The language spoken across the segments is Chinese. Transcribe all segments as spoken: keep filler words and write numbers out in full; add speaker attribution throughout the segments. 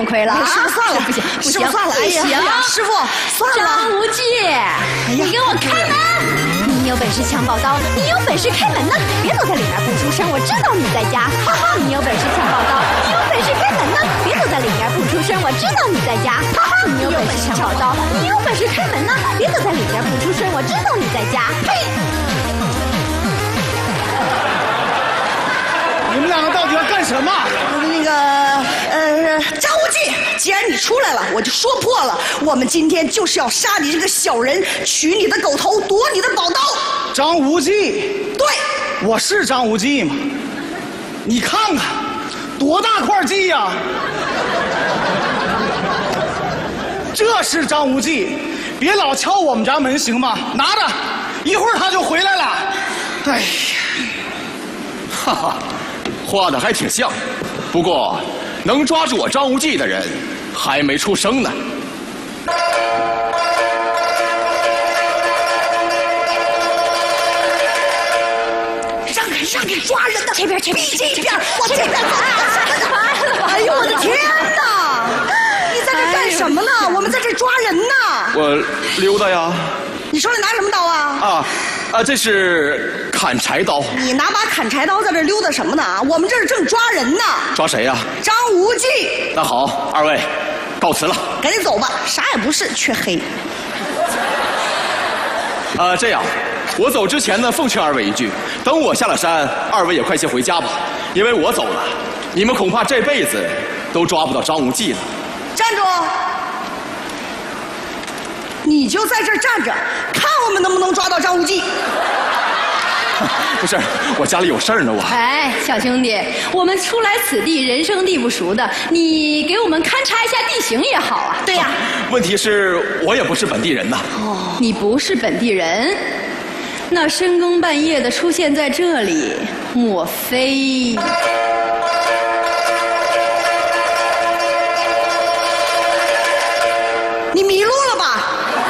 Speaker 1: 痛快了。
Speaker 2: 师傅算了，
Speaker 1: 不行不行，
Speaker 2: 算了，哎呀，师傅算了。
Speaker 1: 张无忌，你给我开门！你有本事抢宝刀，你有本事开门呢！别躲在里面不出声，我知道你在家。哈哈，你有本事抢宝刀，你有本事开门呢！别躲在里面不出声，我知道你在家。哈哈，你有本事抢宝刀，你有本事开门呢！别躲在里面不出声，我知道你在家。嘿。
Speaker 3: 你们两个到底要干什么？
Speaker 2: 那个，呃，张无忌，既然你出来了，我就说破了，我们今天就是要杀你这个小人，取你的狗头，夺你的宝刀。
Speaker 3: 张无忌，
Speaker 2: 对，
Speaker 3: 我是张无忌吗？你看看，多大块鸡呀！这是张无忌，别老敲我们家门行吗？拿着，一会儿他就回来了。哎呀，
Speaker 4: 哈哈。画的还挺像，不过能抓住我张无忌的人还没出生呢。
Speaker 2: 让开让开，抓人的这边这边这边，我这边走。哎呦我的天哪！你在这干什么呢？我们在这抓人呢。
Speaker 4: 我溜达呀。
Speaker 2: 你手里拿什么刀啊？
Speaker 4: 啊。啊，这是砍柴刀。
Speaker 2: 你拿把砍柴刀在这溜达什么呢？我们这儿正抓人呢。
Speaker 4: 抓谁呀？
Speaker 2: 张无忌。
Speaker 4: 那好，二位，告辞了。
Speaker 2: 赶紧走吧，啥也不是，却黑。
Speaker 4: 呃，这样，我走之前呢，奉劝二位一句，等我下了山，二位也快些回家吧，因为我走了，你们恐怕这辈子都抓不到张无忌了。
Speaker 2: 站住！你就在这儿站着，看我们能不能抓到张无忌。
Speaker 4: 不是，我家里有事儿呢，我。
Speaker 1: 哎，小兄弟，我们初来此地，人生地不熟的，你给我们勘察一下地形也好啊。
Speaker 2: 对呀。
Speaker 4: 问题是我也不是本地人呐。
Speaker 1: 哦，你不是本地人，那深更半夜的出现在这里，莫非？
Speaker 2: 你迷路了吧？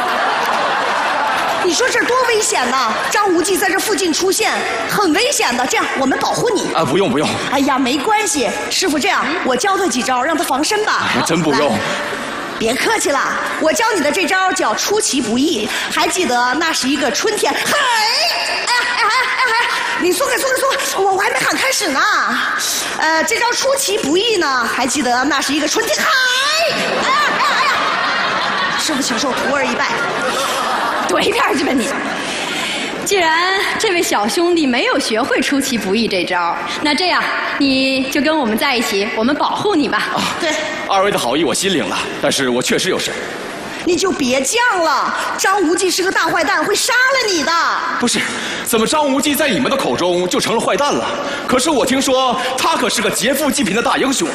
Speaker 2: 你说这多危险呐！张无忌在这附近出现，很危险的。这样，我们保护你。
Speaker 4: 啊，不用不用。
Speaker 2: 哎呀，没关系，师傅，这样我教他几招，让他防身吧。
Speaker 4: 那真不用。
Speaker 2: 别客气了，我教你的这招叫出其不意。还记得那是一个春天。嘿，哎呀哎呀哎呀！你松开松开松开，我我还没喊开始呢。呃，这招出其不意呢，还记得那是一个春天。嗨！哎呀哎呀哎呀！师傅，请受徒儿一拜。
Speaker 1: 躲一边去吧你！既然这位小兄弟没有学会出其不意这招，那这样你就跟我们在一起，我们保护你吧。
Speaker 4: 啊，
Speaker 2: 对，
Speaker 4: 二位的好意我心领了，但是我确实有事。
Speaker 2: 你就别犟了，张无忌是个大坏蛋，会杀了你的。
Speaker 4: 不是，怎么张无忌在你们的口中就成了坏蛋了？可是我听说他可是个劫富济贫的大英雄啊！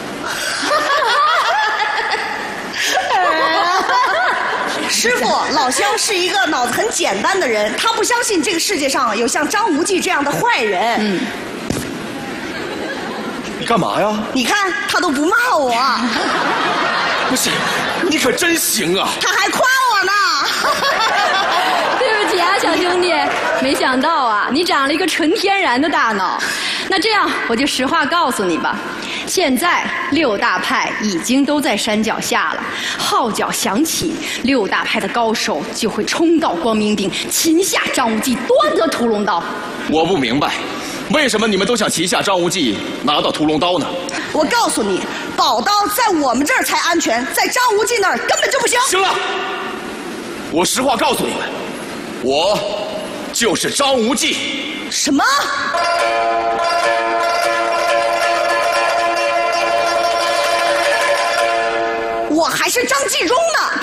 Speaker 2: 师傅，老乡是一个脑子很简单的人，他不相信这个世界上有像张无忌这样的坏人。嗯，
Speaker 4: 你干嘛呀？
Speaker 2: 你看他都不骂我。
Speaker 4: 不是，你可真行啊！
Speaker 2: 他还夸我呢。
Speaker 1: 对不起啊，小兄弟，没想到啊，你长了一个纯天然的大脑。那这样，我就实话告诉你吧。现在六大派已经都在山脚下了，号角响起，六大派的高手就会冲到光明顶，擒下张无忌，夺得屠龙刀。
Speaker 4: 我不明白，为什么你们都想旗下张无忌拿到屠龙刀呢？
Speaker 2: 我告诉你，宝刀在我们这儿才安全，在张无忌那儿根本就不行。
Speaker 4: 行了，我实话告诉你们，我就是张无忌。
Speaker 2: 什么？我还是张纪中呢。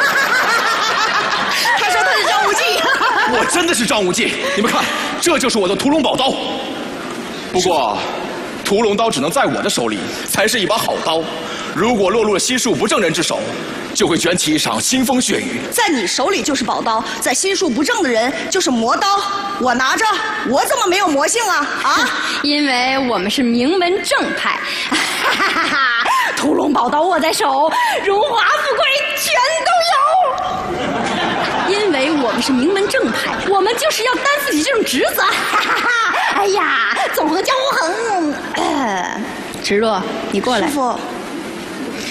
Speaker 2: 他说他是张无忌。
Speaker 4: 我真的是张无忌，你们看，这就是我的屠龙宝刀。不过，屠龙刀只能在我的手里才是一把好刀，如果落入了心术不正人之手，就会卷起一场腥风血雨。
Speaker 2: 在你手里就是宝刀，在心术不正的人就是魔刀。我拿着，我怎么没有魔性啊？啊！
Speaker 1: 因为我们是名门正派。屠龙宝刀握在手，荣华富贵全都有。因为我们是名门正派，我们就是要担负起这种职责。哎呀，纵横江湖横。呃，芷若，你过来。
Speaker 2: 师傅。